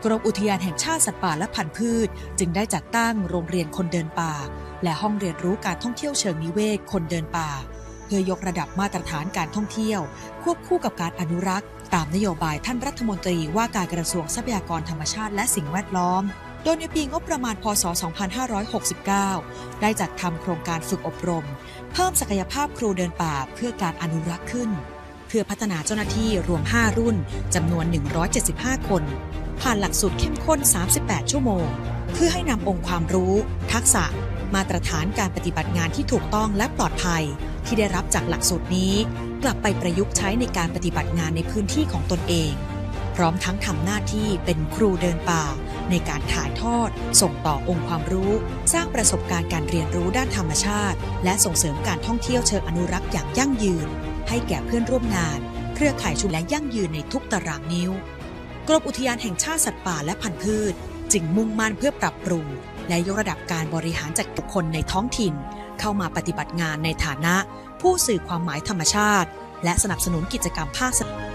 กรมอุทยานแห่งชาติสัตว์ป่าและพันธุ์พืชจึงได้จัดตั้งโรงเรียนคนเดินป่าและห้องเรียนรู้การท่องเที่ยวเชิงนิเวศคนเดินป่าเพื่อยกระดับมาตรฐานการท่องเที่ยวควบคู่กับการอนุรักษ์ตามนโยบายท่านรัฐมนตรีว่าการกระทรวงทรัพยากรธรรมชาติและสิ่งแวดล้อมโดยในปีงบประมาณพ.ศ. 2569ได้จัดทำโครงการฝึกอบรมเพิ่มศักยภาพครูเดินป่าเพื่อการอนุรักษ์ขึ้นเพื่อพัฒนาเจ้าหน้าที่รวม5รุ่นจำนวน175คนผ่านหลักสูตรเข้มข้น38ชั่วโมงเพื่อให้นำองค์ความรู้ทักษะมาตรฐานการปฏิบัติงานที่ถูกต้องและปลอดภัยที่ได้รับจากหลักสูตรนี้กลับไปประยุกต์ใช้ในการปฏิบัติงานในพื้นที่ของตนเองพร้อมทั้งทำหน้าที่เป็นครูเดินป่าในการถ่ายทอดส่งต่อองค์ความรู้สร้างประสบการณ์การเรียนรู้ด้านธรรมชาติและส่งเสริมการท่องเที่ยวเชิงอนุรักษ์อย่างยั่งยืนให้แก่เพื่อนร่วมงานเครือข่ายชุมชนและยั่งยืนในทุกตารางนิ้วกรมอุทยานแห่งชาติสัตว์ป่าและพันธุ์พืชจึงมุ่งมั่นเพื่อปรับปรุงและยกระดับการบริหารจัดการบุคคลในท้องถิ่นเข้ามาปฏิบัติงานในฐานะผู้สื่อความหมายธรรมชาติและสนับสนุนกิจกรรมภาค